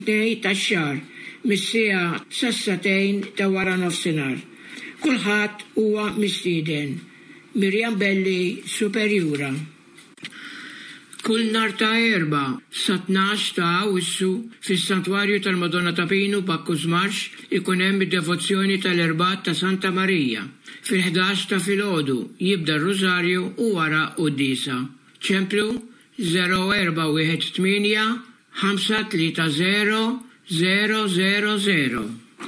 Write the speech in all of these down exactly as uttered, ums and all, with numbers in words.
nej tax-xahar mis-siegħa sas-satejn ta' wara nofsinhar. Kulħadd huwa mistieden. Mirjam Belli, Superjura. Kull nhar ta' erba' sa tnax ta' Awwissu fis-Santwarju tal-Madonna ta' Pinu b'Akkuż Marx ikun hemm id-devozzjoni tal-Erbat ta' Santa Marija. Fil-ħdax ta' filgħodu jibda r-Rużarju u wara qudiesa. Ċemplu zero erba' wieħed tmien ħamsa tlieta zero zero zero zero.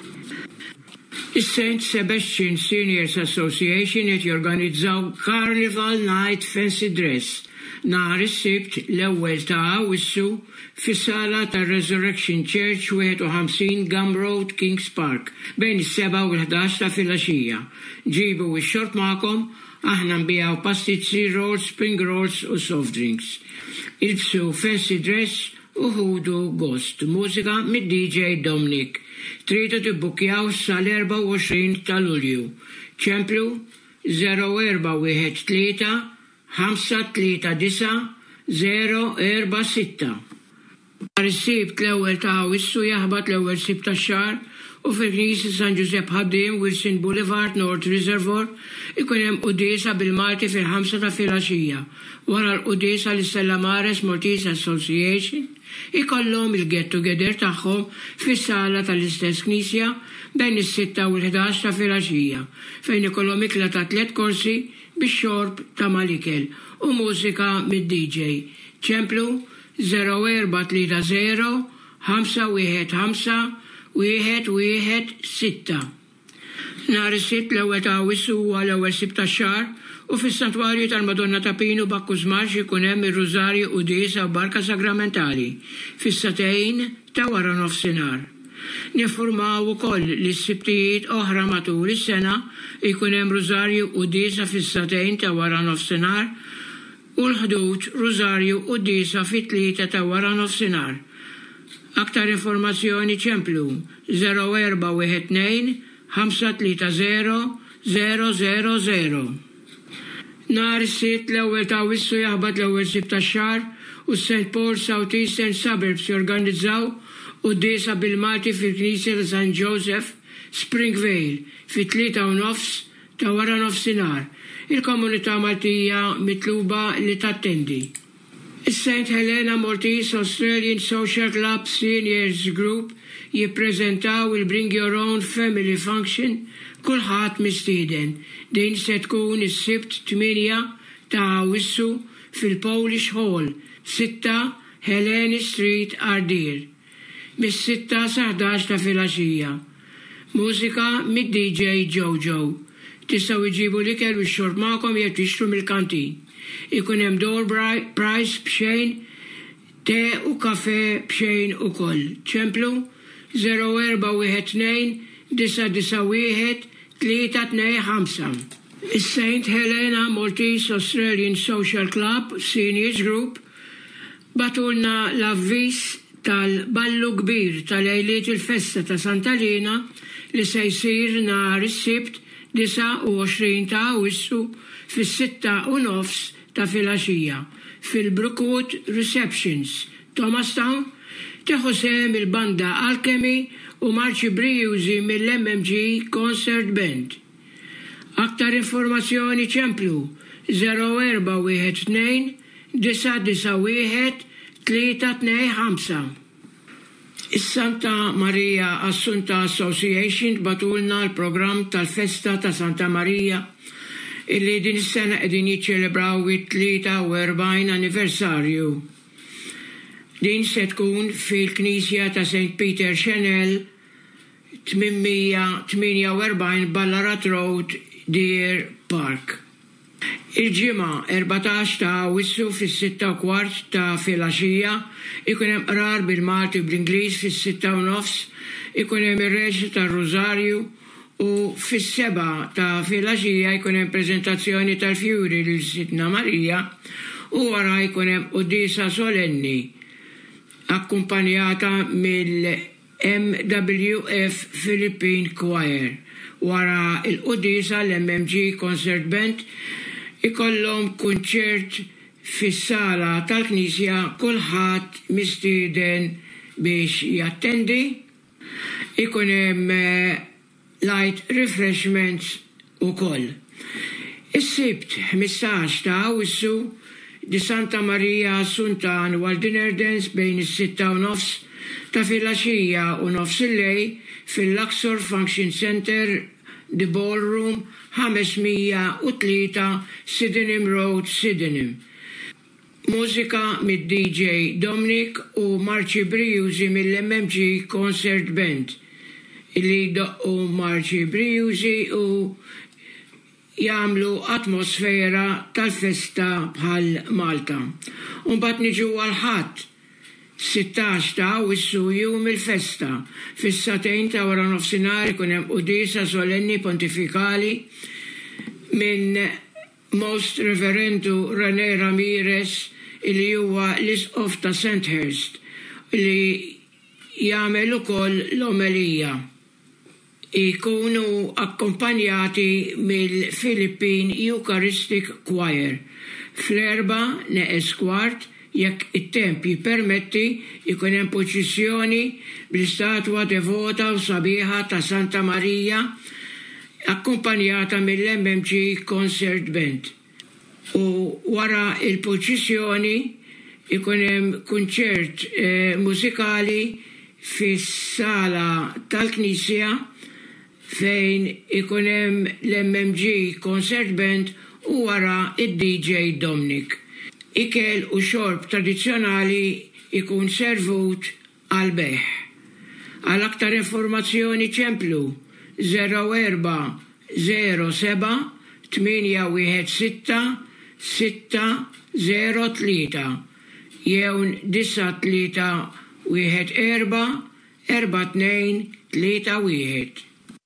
Is-Saint Sebastian Seniors Association qed jorganizzaw Carnival Night Fancy Dress nhar is-Sibt l-ewwel ta' Awwissu fis-sala tar-Resurrection Church wieħed u ħamsin Gum Road, Kings Park, bejn is-seba' u l-ħdax ta' filgħaxija. Ġibu x-xorb magħkom, aħna nbiegħu pastizzi, rolls, spring rolls u soft drinks. Ilbsu fancy dress u ħudu gost. Mużika mid-D J Dominic. Tridu tibbukkjaw sal-erba' u għoxrin ta' Lulju. Ċemplu zero erba' wieħed tlieta ħamsa tlieta disa zero erba' sitta. Nhar is-Sibt l-ewwel ta' Awwissu jaħbad l-ewwel Sibt tax-xahar u fil-Knisja San Giuseppe Ħaddiem Wilson Boulevard North Reservoir ikun hemm qudiesa bil-Malti fil-ħamsa ta' filgħaxija. Wara l-qudiesa l-Stella Maris Maltese Association ikollhom il-get together tagħhom fis-sala tal-istess Knisja bejn is-sitta u l-ħdax ta' filgħaxija fejn ikollhom ikla ta' tliet korsi bix-xorb ta' malikel u mużika mid-D J. Ċemplu zero erba' tlieta zero ħamsa wieħed ħamsa wieħed wieħed sitta. Nhar is-Sibt l-ewwel ta' Awwissu huwa l-ewwel Sibt tax-xahar u fis-Santwarju tal-Madonna ta' Pinu b'Akkuż Marx ikun hemm ir-Rużarju qudiesa u barka sagramentali fis-satejn ta' wara nofsinhar. Niffurmaw ukoll li s-sibtijiet oħra matul is-sena ikun hemm Rużarju qudiesa fis-satejn ta' wara nofsinhar u l-ħdud Rużarju qudiesa fit-tlieta ta' wara nofsinhar. Aktar informazzjoni ċemplu zero erba' wieħed tnejn ħamsa tlieta zero zero zero zero. Nhar is-Sitt l-ewwel ta' Awwissu jaħbad l-ewwel Sibt tax-xahar u Saint Paul South Eastern Suburbs jorganizzaw qudiesa bil-Malti fil-Knisja ta' Saint Joseph Springvale fit-tlieta u nofs ta' wara nofsinhar. Il-komunità Maltija mitluba li tattendi. Is-Saint Helena Maltese Australian Social Club Seniors Group jippreżentaw il-Bring Your Own Family Function kulħadd mistieden. Din se tkun is-Sibt tminja ta' Awwissu fil-Polish Hall, sitta Helena Street, Ardir. Mis-sitta sa ħdax ta' filgħaxija. Mużika mid-D J Jojo. Tistgħu iġibu l-ikel u x-xorb magħkom jekk tixtru mill-kantin. Ikun hemm door price b'xejn, te u kafe b'xejn ukoll. Ċemplu zero erba' wieħed tnejn disa disa wieħed tlieta tnejn ħamsa. Is-Saint Helena Maltese Australian Social Club Seniors Group batulna l-avviż tal-ballu kbir tal-għejliet il-festa ta' Santa Lina li se jsir nhar is-Sibt disa u għoxrin ta' Awwissu fis-sitta u nofs ta' filgħaxija fil-Brookwood Receptions, Thomastown, tieħu sehem il-banda Alchemy u Marci Briusi mill-M M G Concert Band. Aktar informazzjoni ċemplu zero erba' wieħed tnejn disa disa wieħed tlieta tnejn ħamsa. Is-Santa Maria Assunta Association batulna l-programm tal-festa ta' Santa Maria illi din is-sena qegħdin jiċċelebraw it-tlieta u erbgħin anniversarju. Din se tkun fil-Knisja ta' Saint Peter Chanel tminmija tminja u erbgħin Ballarat Road, Deer Park. Il-ġimgħa erbatax ta' Awwissu fis-sitta u kwart ta' filgħaxija ikun hemm qrar bil-Malti u bl-Ingliż fis-sitta u nofs, ikun hemm ir-Reġġ tar-Rużarju u fis-seba' ta' filgħaxija jkun hemm preżentazzjoni tal-fjuri lil Sidna Marija u wara jkun hemm qudiesa solenni akkumpanjata mill-M W F Philippine Choir. Wara il-qudiesa l-M M G Concert Band ikollhom kunċert fis-sala tal-Knisja kulħadd mistieden biex jattendi, ikun hemm light refreshments ukoll. Is-Sibt ħmistax ta' Awwissu di Santa Maria Assunta Annual Dinner Dance bejn is-sitta u nofs ta' filgħaxija u nofs il-lej fil-Luxor Function Center, The Ballroom, ħamesmija u tlieta Sydenham Road, Sydenham. Mużika mid-D J Dominic u Marci Briusi mill-M M G Concert Band, illi doqqu Marci Briusi u jagħmlu atmosfera tal-festa bħal Malta. Unbat niġu għal-ħadd sittax ta' Awwissu jum il-festa fis-satejn ta' wara nofsinhar ikun hemm qudisa solenni pontifikali minn Most Reverendu René Ramirez illi huwa l-Isqof ta' Sandhurst li jagħmel ukoll l-omelija. Ikunu akkompanjati mill-Philippine Eucharistic Choir. Fl-erba neqes kwart jekk it-temp jippermetti ikun hemm proċessjoni bl-istatwa devota u sabiħa ta' Santa Maria akkumpanjata mill-M M G Concert Band. U wara il-proċessjoni ikun hemm kunċert eh, mużikali fis-sala tal-Knisja fejn ikun hemm l-M M G Concert Band u wara id-D J Dominic. Ikel u xorb tradizzjonali ikun servut għal beħ. Għal aktar informazzjoni ċemplu zero erba' zero seba' tminja wieħed sitta sitta zero tlieta jew disa tlieta wieħed erba' erba' tnejn tlieta wieħed.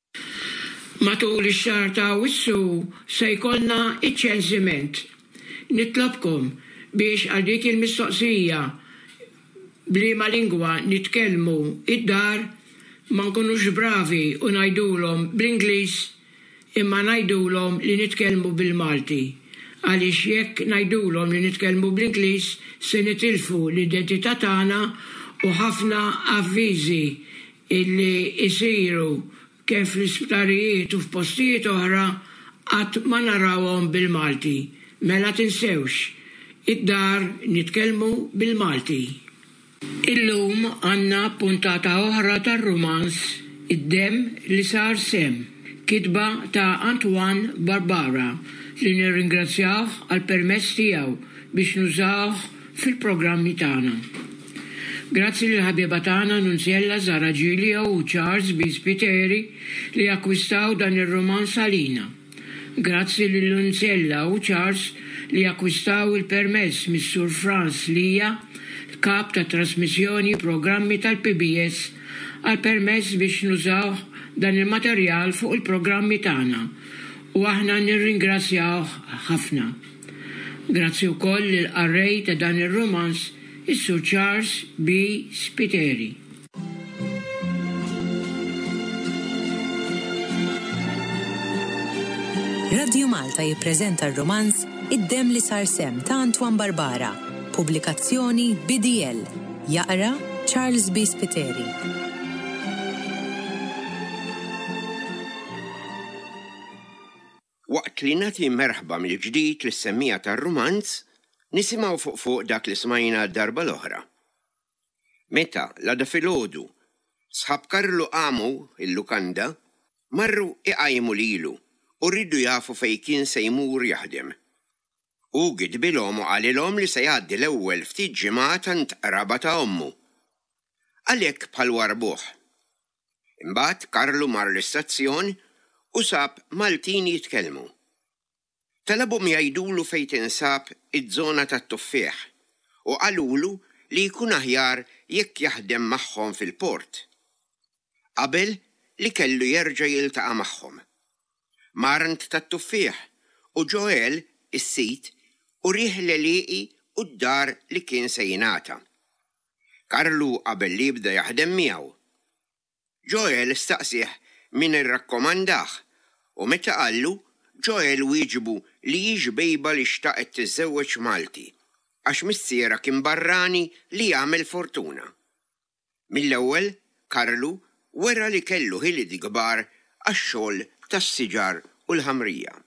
Matul ix-xahar ta' Awwissu se jkollna iċ-ċensiment. Nitlobkom biex għal dik il-mistoqsija bliema lingwa nitkellmu id-dar ma nkunux bravi u ngħidulhom bl-Ingliż imma ngħidulhom li nitkellmu bil-Malti. Għaliex jekk ngħidulhom li nitkellmu bl-Ingliż se nitilfu l-identità tagħna u ħafna avviżi illi jsiru kemm fl-isptarijiet u f'postijiet oħra qatt ma narawhom bil-Malti. Mela tinsewx, id-dar nitkellmu bil-Malti. Illum għandna puntata oħra tar-rumans Id-Dem li sar sem, kitba ta' Antoine Barbara li nirringrazzjawh għal permess tiegħu biex nużawh fil-programmi tagħna. Grazzi lil ħabiba tagħna Nunzjella Zara Giulio u Charles B. Spiteri li akkwistaw dan ir-romans għalina. Grazzi lil Nunzjella u Charles li akkwistaw il-permess mis-Sur Franz Lija, kap ta' trasmissjoni programmi tal-P B S għal permess biex nużaw dan il-materjal fuq il-programmi tagħna u aħna nirringrazzjawh ħafna. Grazzi wkoll lil qarrej ta' dan ir-romans is-Sur Charles B. Spiteri. Radio Malta jippreżenta r-romans Id-Dem li sar sem ta' Antoine Barbara, pubblikazzjoni B D L, jaqra Charles B. Spiteri. Waqt li nagħti merħba mill-ġdid lis-semmija tar-romanz, nisimgħu fuq fuq dak li smajna d-darba l-oħra. Meta l-għada filgħodu sħab Karlu Qamu il-lukanda marru iqajmu lilu u rridu jafu fejn kien se jmur jaħdem. U gidbilhom u qalilhom li se jgħaddi l-ewwel ftit ġimgħat għand qraba ta' ommu. Għalhekk bħal warbuh. Imbagħad Karlu mar l-istazzjon u sab Maltin jitkellmu. Talabhom jgħidulu fejn tinsab iż-żona tat-tuffieħ u qalulu li jkun aħjar jekk jaħdem magħhom fil-port. Qabel li kellu jerġa' jiltaqa' magħhom. Marant tat-tuffieħ u Joel is-sit u rieħ l-liqi u d-dar li kien se jingħata. Karlu qabel li jibda jaħdem miegħu. Joel staqsih min irrakkomandah u meta qallu Joel wieġbu li jiġbejba li xtaqet tiżżewweġ Malti għax missiera kien barrani li jagħmel fortuna. Mill-ewwel Karlu wera li kellu ħilidi kbar għax-xogħol tas-siġar u l-ħamrija.